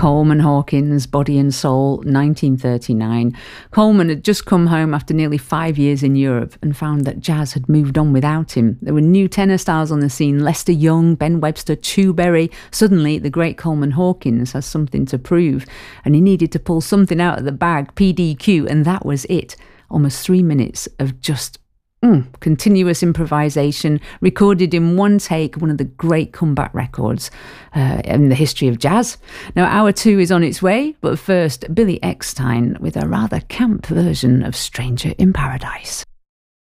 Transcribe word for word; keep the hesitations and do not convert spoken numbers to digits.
Coleman Hawkins, Body and Soul, nineteen thirty-nine. Coleman had just come home after nearly five years in Europe and found that jazz had moved on without him. There were new tenor styles on the scene: Lester Young, Ben Webster, Chu Berry. Suddenly, the great Coleman Hawkins has something to prove, and he needed to pull something out of the bag, P D Q, and that was it. Almost three minutes of just Mm, continuous improvisation, recorded in one take, one of the great comeback records uh, in the history of jazz. Now, hour two is on its way, but first, Billy Eckstine with a rather camp version of Stranger in Paradise.